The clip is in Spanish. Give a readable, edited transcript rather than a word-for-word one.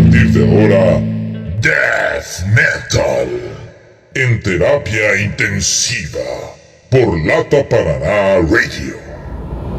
partir de ahora, Death Metal en terapia intensiva por Lata Paraná Radio.